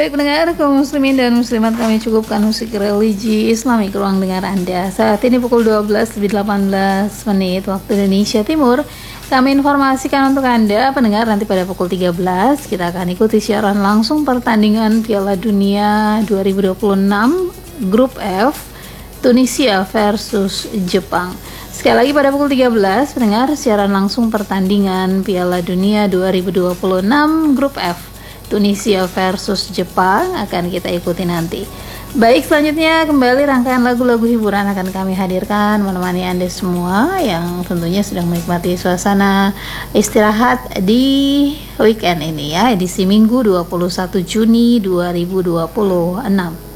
Baik pendengar, kaum muslimin dan muslimat, kami cukupkan musik religi Islamik ruang dengar Anda. Saat ini pukul 12:18 waktu Indonesia Timur. Kami informasikan untuk Anda pendengar, nanti pada pukul 13 kita akan ikuti siaran langsung pertandingan Piala Dunia 2026 Grup F, Tunisia versus Jepang. Sekali lagi pada pukul 13 pendengar, siaran langsung pertandingan Piala Dunia 2026 Grup F, Tunisia versus Jepang akan kita ikuti nanti. Baik, selanjutnya kembali rangkaian lagu-lagu hiburan akan kami hadirkan menemani Anda semua yang tentunya sedang menikmati suasana istirahat di weekend ini ya, edisi Minggu 21 Juni 2026.